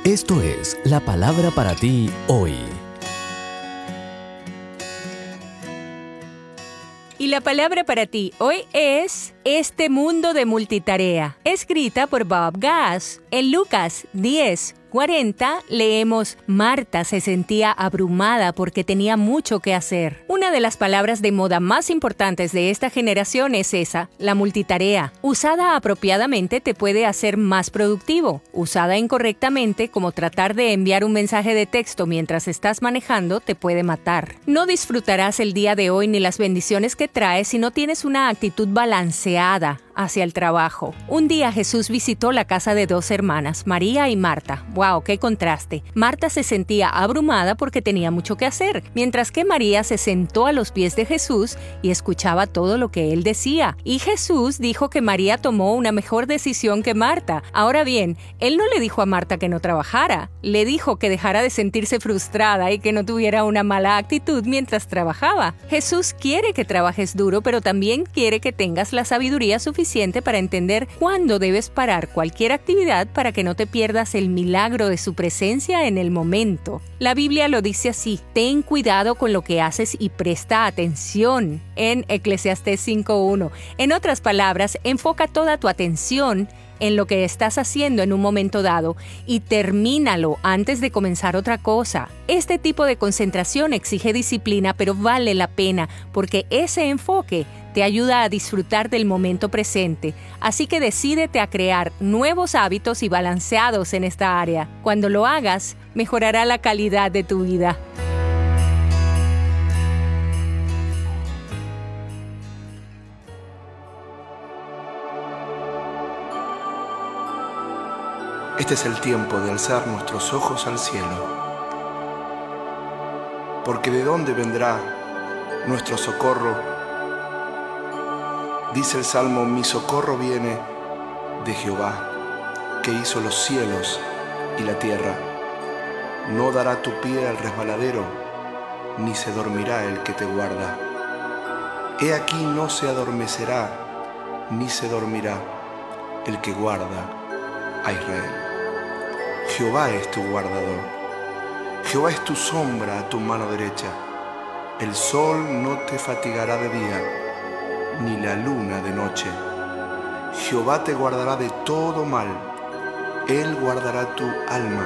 Esto es la palabra para ti hoy. Y la palabra para ti hoy es Este mundo de multitarea, escrita por Bob Gass. En Lucas 10:40 leemos: Marta se sentía abrumada porque tenía mucho que hacer. Una de las palabras de moda más importantes de esta generación es esa, la multitarea. Usada apropiadamente te puede hacer más productivo. Usada incorrectamente, como tratar de enviar un mensaje de texto mientras estás manejando, te puede matar. No disfrutarás el día de hoy ni las bendiciones que trae si no tienes una actitud balanceada hacia el trabajo. Un día Jesús visitó la casa de dos hermanas, María y Marta. ¡Wow! ¡Qué contraste! Marta se sentía abrumada porque tenía mucho que hacer, mientras que María se sentó a los pies de Jesús y escuchaba todo lo que él decía. Y Jesús dijo que María tomó una mejor decisión que Marta. Ahora bien, él no le dijo a Marta que no trabajara. Le dijo que dejara de sentirse frustrada y que no tuviera una mala actitud mientras trabajaba. Jesús quiere que trabajes duro, pero también quiere que tengas la sabiduría suficiente para entender cuándo debes parar cualquier actividad para que no te pierdas el milagro de su presencia en el momento. La Biblia lo dice así: ten cuidado con lo que haces y presta atención, en Eclesiastés 5:1. En otras palabras, enfoca toda tu atención en lo que estás haciendo en un momento dado y termínalo antes de comenzar otra cosa. Este tipo de concentración exige disciplina, pero vale la pena porque ese enfoque te ayuda a disfrutar del momento presente. Así que decídete a crear nuevos hábitos y balanceados en esta área. Cuando lo hagas, mejorará la calidad de tu vida. Este es el tiempo de alzar nuestros ojos al cielo, porque ¿de dónde vendrá nuestro socorro? Dice el Salmo: mi socorro viene de Jehová, que hizo los cielos y la tierra. No dará tu pie al resbaladero, ni se dormirá el que te guarda. He aquí no se adormecerá, ni se dormirá el que guarda a Israel. Jehová es tu guardador. Jehová es tu sombra a tu mano derecha. El sol no te fatigará de día, ni la luna de noche. Jehová te guardará de todo mal. Él guardará tu alma.